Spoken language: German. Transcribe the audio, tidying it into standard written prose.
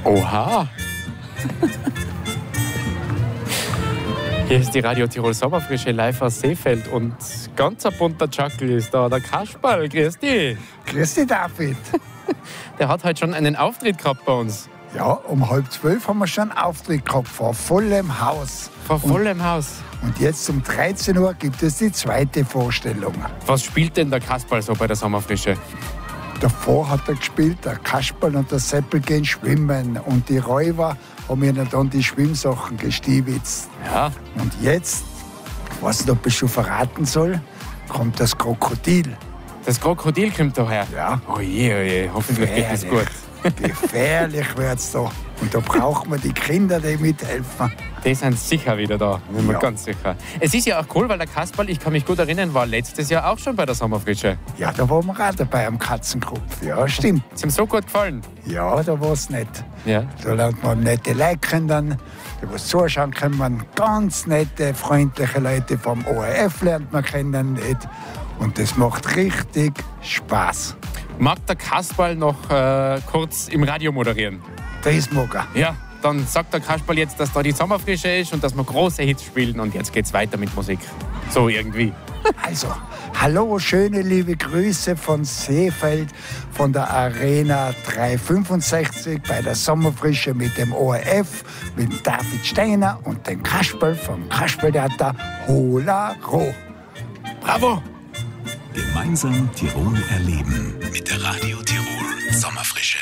Oha! Hier ist die Radio Tirol Sommerfrische live aus Seefeld und ganz ein bunter Tschackel ist da, der Kasperl. Grüß dich! Grüß dich, David. Der hat heute schon einen Auftritt gehabt bei uns. Ja, um 11:30 haben wir schon einen Auftritt gehabt, vor vollem Haus. Vor vollem Haus. Und jetzt um 13 Uhr gibt es die zweite Vorstellung. Was spielt denn der Kasperl so bei der Sommerfrische? Davor hat er gespielt, der Kasperl und der Seppel gehen schwimmen. Und die Räuber haben ihnen dann die Schwimmsachen gestiebitzt. Ja. Und jetzt, ich weiß nicht, ob ich schon verraten soll, kommt das Krokodil. Das Krokodil kommt daher? Ja. Oje, hoffentlich geht es gut. Gefährlich wird's da. Und da braucht man die Kinder, die mithelfen. Die sind sicher wieder da, bin mir Ja. ganz sicher. Es ist ja auch cool, weil der Kasperl, ich kann mich gut erinnern, war letztes Jahr auch schon bei der Sommerfrische. Ja, da waren wir auch dabei am Katzenkopf. Ja, stimmt. Ist ihm so gut gefallen? Ja, da war es nett. Ja. Da lernt man nette Leute kennen, die was zuschauen können. Man ganz nette, freundliche Leute vom ORF lernt man kennen. Und das macht richtig Spaß. Mag der Kasperl noch kurz im Radio moderieren? Das mag er. Ja, dann sagt der Kasperl jetzt, dass da die Sommerfrische ist und dass wir große Hits spielen und jetzt geht's weiter mit Musik. So irgendwie. Also, hallo, schöne liebe Grüße von Seefeld, von der Arena 365 bei der Sommerfrische mit dem ORF, mit David Steiner und dem Kasperl vom Kasperltheater Hola Ro. Bravo! Gemeinsam Tirol erleben mit der Radio Tirol Sommerfrische.